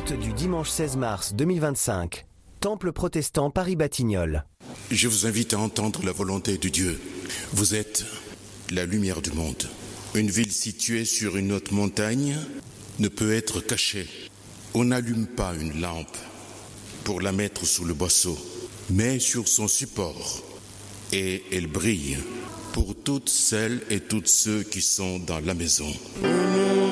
Culte du dimanche 16 mars 2025. Temple protestant Paris-Batignolles. Je vous invite à entendre la volonté de Dieu. Vous êtes la lumière du monde. Une ville située sur une haute montagne ne peut être cachée. On n'allume pas une lampe pour la mettre sous le boisseau, mais sur son support. Et elle brille pour toutes celles et tous ceux qui sont dans la maison.